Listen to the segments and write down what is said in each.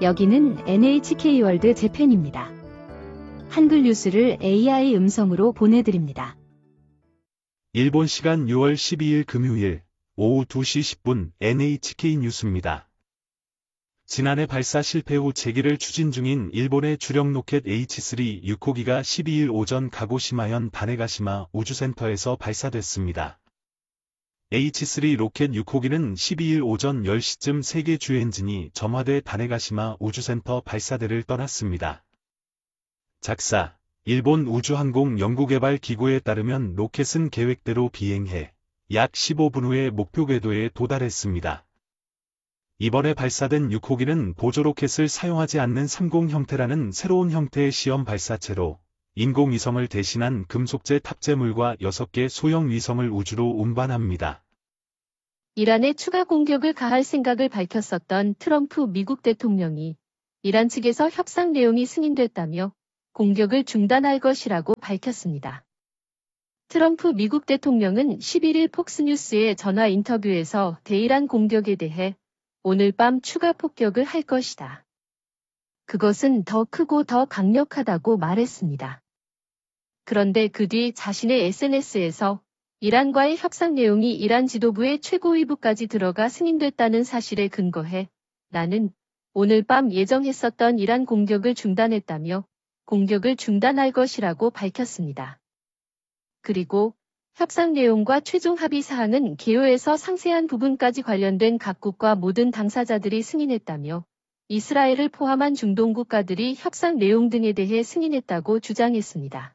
여기는 NHK월드 재팬입니다. 한글 뉴스를 AI 음성으로 보내드립니다. 일본 시간 6월 12일 금요일 오후 2시 10분 NHK 뉴스입니다. 지난해 발사 실패 후 재기를 추진 중인 일본의 주력 로켓 H3 6호기가 12일 오전 가고시마현 다네가시마 우주센터에서 발사됐습니다. H3 로켓 6호기는 12일 오전 10시쯤 세계 주 엔진이 점화돼 다네가시마 우주센터 발사대를 떠났습니다. 작사, 일본 우주항공연구개발기구에 따르면 로켓은 계획대로 비행해 약 15분 후에 목표 궤도에 도달했습니다. 이번에 발사된 6호기는 보조로켓을 사용하지 않는 30 형태라는 새로운 형태의 시험 발사체로 인공위성을 대신한 금속재 탑재물과 6개 소형 위성을 우주로 운반합니다. 이란에 추가 공격을 가할 생각을 밝혔었던 트럼프 미국 대통령이 이란 측에서 협상 내용이 승인됐다며 공격을 중단할 것이라고 밝혔습니다. 트럼프 미국 대통령은 11일 폭스뉴스의 전화 인터뷰에서 대이란 공격에 대해 오늘 밤 추가 폭격을 할 것이다. 그것은 더 크고 더 강력하다고 말했습니다. 그런데 그 뒤 자신의 SNS에서 이란과의 협상 내용이 이란 지도부의 최고위부까지 들어가 승인됐다는 사실에 근거해 나는 오늘 밤 예정했었던 이란 공격을 중단했다며 공격을 중단할 것이라고 밝혔습니다. 그리고 협상 내용과 최종 합의 사항은 개요에서 상세한 부분까지 관련된 각국과 모든 당사자들이 승인했다며 이스라엘을 포함한 중동 국가들이 협상 내용 등에 대해 승인했다고 주장했습니다.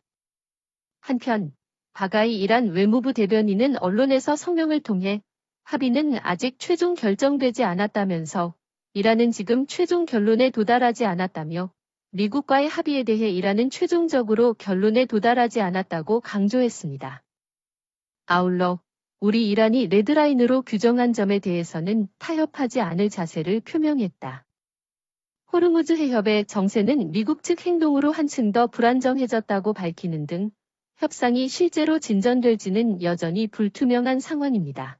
한편 바가이 이란 외무부 대변인은 언론에서 성명을 통해 합의는 아직 최종 결정되지 않았다면서 이란은 지금 최종 결론에 도달하지 않았다며 미국과의 합의에 대해 이란은 최종적으로 결론에 도달하지 않았다고 강조했습니다. 아울러 우리 이란이 레드라인으로 규정한 점에 대해서는 타협하지 않을 자세를 표명했다. 호르무즈 해협의 정세는 미국 측 행동으로 한층 더 불안정해졌다고 밝히는 등 협상이 실제로 진전될지는 여전히 불투명한 상황입니다.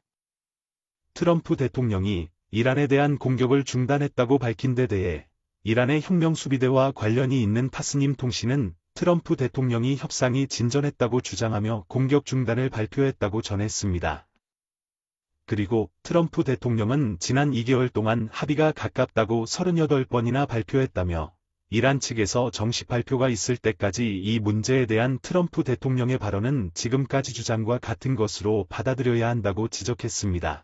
트럼프 대통령이 이란에 대한 공격을 중단했다고 밝힌 데 대해 이란의 혁명수비대와 관련이 있는 타스님 통신은 트럼프 대통령이 협상이 진전했다고 주장하며 공격 중단을 발표했다고 전했습니다. 그리고 트럼프 대통령은 지난 2개월 동안 합의가 가깝다고 38번이나 발표했다며 이란 측에서 정식 발표가 있을 때까지 이 문제에 대한 트럼프 대통령의 발언은 지금까지 주장과 같은 것으로 받아들여야 한다고 지적했습니다.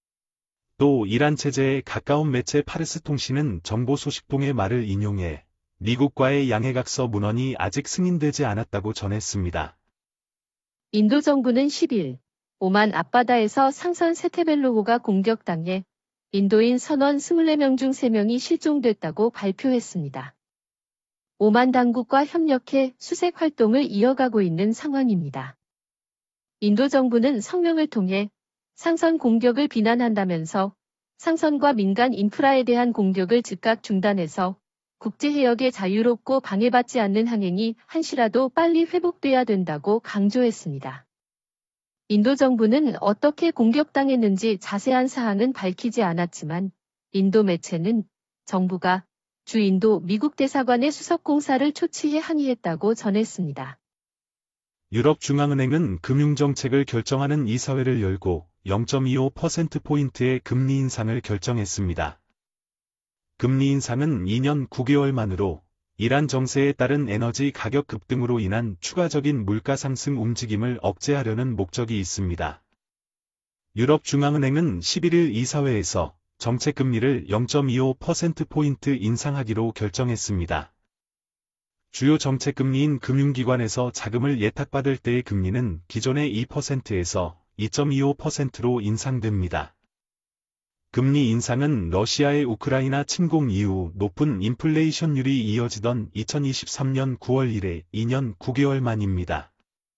또 이란 체제에 가까운 매체 파르스 통신은 정보소식통의 말을 인용해 미국과의 양해각서 문헌이 아직 승인되지 않았다고 전했습니다. 인도 정부는 10일 오만 앞바다에서 상선 세테벨로호가 공격당해 인도인 선원 24명 중 3명이 실종됐다고 발표했습니다. 오만 당국과 협력해 수색 활동을 이어가고 있는 상황입니다. 인도 정부는 성명을 통해 상선 공격을 비난한다면서 상선과 민간 인프라에 대한 공격을 즉각 중단해서 국제해역의 자유롭고 방해받지 않는 항행이 한시라도 빨리 회복돼야 된다고 강조했습니다. 인도 정부는 어떻게 공격당했는지 자세한 사항은 밝히지 않았지만 인도 매체는 정부가 주 인도 미국 대사관의 수석 공사를 초치해 항의했다고 전했습니다. 유럽중앙은행은 금융정책을 결정하는 이사회를 열고 0.25%포인트의 금리 인상을 결정했습니다. 금리 인상은 2년 9개월 만으로 이란 정세에 따른 에너지 가격 급등으로 인한 추가적인 물가 상승 움직임을 억제하려는 목적이 있습니다. 유럽중앙은행은 11일 이사회에서 정책금리를 0.25%포인트 인상하기로 결정했습니다. 주요 정책금리인 금융기관에서 자금을 예탁받을 때의 금리는 기존의 2%에서 2.25%로 인상됩니다. 금리 인상은 러시아의 우크라이나 침공 이후 높은 인플레이션율이 이어지던 2023년 9월 이래 2년 9개월 만입니다.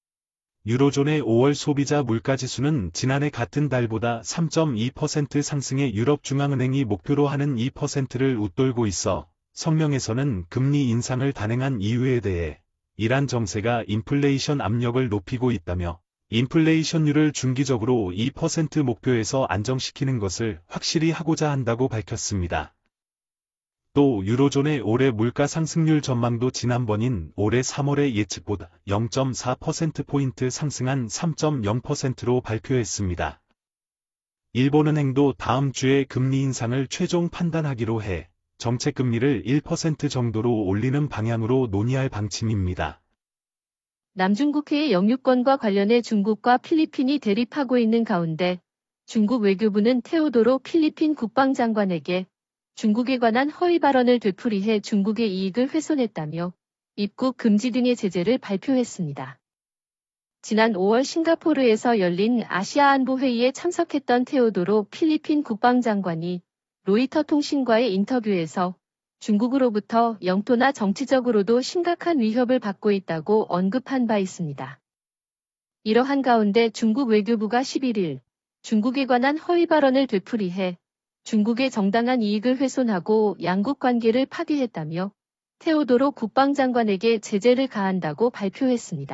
유로존의 5월 소비자 물가지수는 지난해 같은 달보다 3.2% 상승해 유럽중앙은행이 목표로 하는 2%를 웃돌고 있어 성명에서는 금리 인상을 단행한 이유에 대해 이란 정세가 인플레이션 압력을 높이고 있다며 인플레이션율을 중기적으로 2% 목표에서 안정시키는 것을 확실히 하고자 한다고 밝혔습니다. 또 유로존의 올해 물가 상승률 전망도 지난번인 올해 3월의 예측보다 0.4%포인트 상승한 3.0%로 발표했습니다. 일본은행도 다음 주에 금리 인상을 최종 판단하기로 해 정책금리를 1% 정도로 올리는 방향으로 논의할 방침입니다. 남중국해의 영유권과 관련해 중국과 필리핀이 대립하고 있는 가운데 중국 외교부는 테오도로 필리핀 국방장관에게 중국에 관한 허위 발언을 되풀이해 중국의 이익을 훼손했다며 입국 금지 등의 제재를 발표했습니다. 지난 5월 싱가포르에서 열린 아시아 안보 회의에 참석했던 테오도로 필리핀 국방장관이 로이터 통신과의 인터뷰에서 중국으로부터 영토나 정치적으로도 심각한 위협을 받고 있다고 언급한 바 있습니다. 이러한 가운데 중국 외교부가 11일 중국에 관한 허위 발언을 되풀이해 중국의 정당한 이익을 훼손하고 양국 관계를 파괴했다며 테오도로 국방장관에게 제재를 가한다고 발표했습니다.